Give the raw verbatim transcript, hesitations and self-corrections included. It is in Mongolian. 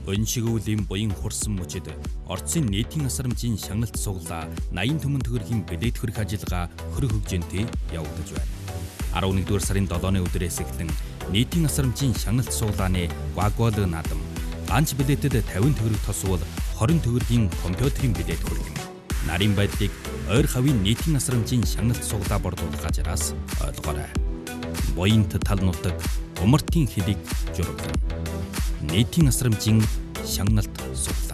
Өншигүүлийн буян хурсан мөчөд Орцын нийтийн асрамжийн шагналт суглаа наян түмэн төгрөгийн билет хөрөх ажиллагаа хөрөх хөгжинтэй явагдаж байна. арван нэгдүгээр сарын долооны өдрөөс эхлэн нийтийн асрамжийн шагналт суглааны вагвал наадам ганц билетэд тавин төгрөг тосвол хорин төгрөгийн компьютерийн билет хөргөн. Нарийн байдлыг ойр хавийн нийтийн асрамжийн шагналт суглаа борлуулах ажраас ойлгоорой. Буянт тал нутаг умартын хэлийг жургана. Нийтийн асрамжийн шагналт суглаа.